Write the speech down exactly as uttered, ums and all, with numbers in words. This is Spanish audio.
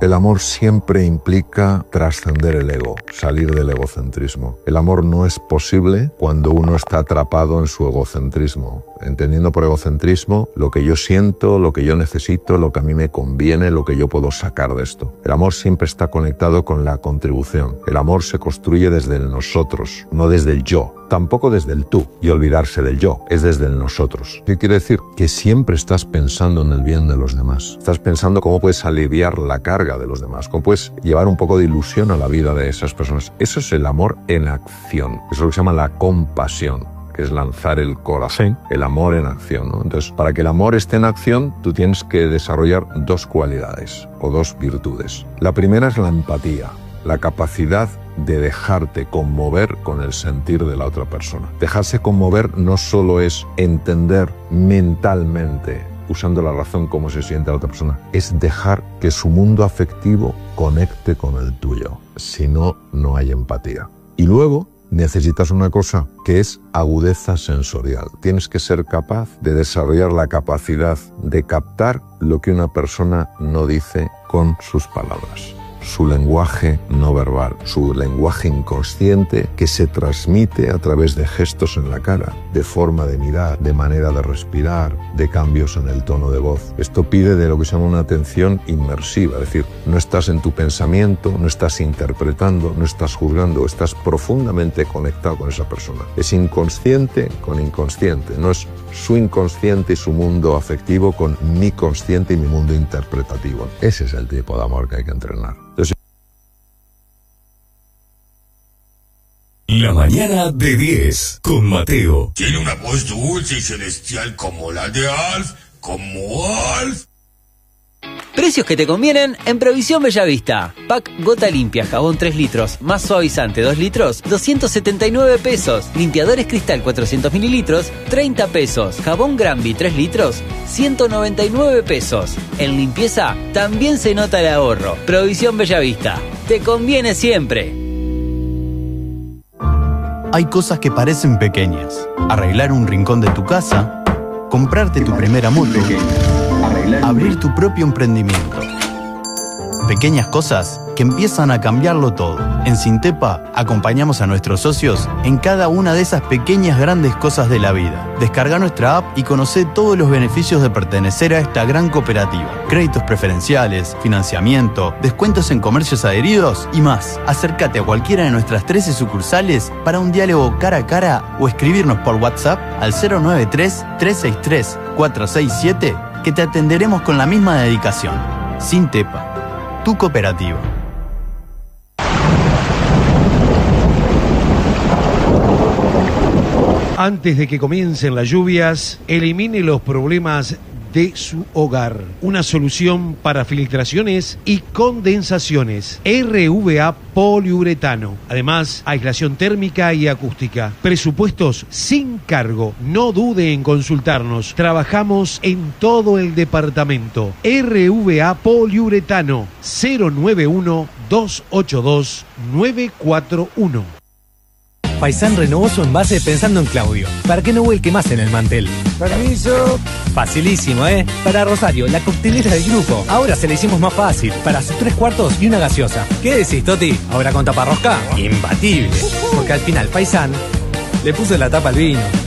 El amor siempre implica trascender el ego, salir del egocentrismo. El amor no es posible cuando uno está atrapado en su egocentrismo, entendiendo por egocentrismo lo que yo siento, lo que yo necesito, lo que a mí me conviene, lo que yo puedo sacar de esto. El amor siempre está conectado con la contribución. El amor se construye desde el nosotros, no desde el yo. Tampoco desde el tú y olvidarse del yo, es desde el nosotros. ¿Qué quiere decir? Que siempre estás pensando en el bien de los demás. Estás pensando cómo puedes aliviar la carga de los demás, cómo puedes llevar un poco de ilusión a la vida de esas personas. Eso es el amor en acción. Eso es lo que se llama la compasión, que es lanzar el corazón, el amor en acción, ¿no? Entonces, para que el amor esté en acción, tú tienes que desarrollar dos cualidades o dos virtudes. La primera es la empatía, la capacidad de dejarte conmover con el sentir de la otra persona. Dejarse conmover no solo es entender mentalmente, usando la razón cómo se siente la otra persona, es dejar que su mundo afectivo conecte con el tuyo. Si no, no hay empatía. Y luego necesitas una cosa que es agudeza sensorial. Tienes que ser capaz de desarrollar la capacidad de captar lo que una persona no dice con sus palabras. Su lenguaje no verbal, su lenguaje inconsciente que se transmite a través de gestos en la cara, de forma de mirar, de manera de respirar, de cambios en el tono de voz. Esto pide de lo que se llama una atención inmersiva, es decir, no estás en tu pensamiento, no estás interpretando, no estás juzgando, estás profundamente conectado con esa persona. Es inconsciente con inconsciente, no es su inconsciente y su mundo afectivo con mi consciente y mi mundo interpretativo. Ese es el tipo de amor que hay que entrenar. Entonces, La mañana de diez con Mateo. Tiene una voz dulce y celestial como la de Alf, como Alf. Precios que te convienen en Provisión Bellavista. Pack Gota Limpia, jabón tres litros, más suavizante dos litros, doscientos setenta y nueve pesos. Limpiadores Cristal cuatrocientos mililitros, treinta pesos. Jabón Granby tres litros, ciento noventa y nueve pesos. En limpieza también se nota el ahorro. Provisión Bellavista. Te conviene siempre. Hay cosas que parecen pequeñas. Arreglar un rincón de tu casa, comprarte tu primera moto, abrir tu propio emprendimiento. Pequeñas cosas que empiezan a cambiarlo todo. En Sintepa acompañamos a nuestros socios en cada una de esas pequeñas grandes cosas de la vida. Descarga nuestra app y conoce todos los beneficios de pertenecer a esta gran cooperativa. Créditos preferenciales, financiamiento, descuentos en comercios adheridos y más. Acércate a cualquiera de nuestras trece sucursales para un diálogo cara a cara o escribirnos por WhatsApp al cero nueve tres, tres seis tres, cuatro seis siete que te atenderemos con la misma dedicación. Sintepa, tu cooperativa. Antes de que comiencen las lluvias, elimine los problemas de su hogar. Una solución para filtraciones y condensaciones. R V A poliuretano. Además, aislación térmica y acústica. Presupuestos sin cargo. No dude en consultarnos. Trabajamos en todo el departamento. R V A poliuretano. cero nueve uno, dos ocho dos, nueve cuatro uno. Paisán renovó su envase pensando en Claudio, para que no vuelque más en el mantel. Permiso. Facilísimo, ¿eh? Para Rosario, la coctelera del grupo. Ahora se la hicimos más fácil, para sus tres cuartos y una gaseosa. ¿Qué decís, Toti? ¿Ahora con taparrosca? Imbatible. Porque al final Paisán le puso la tapa al vino.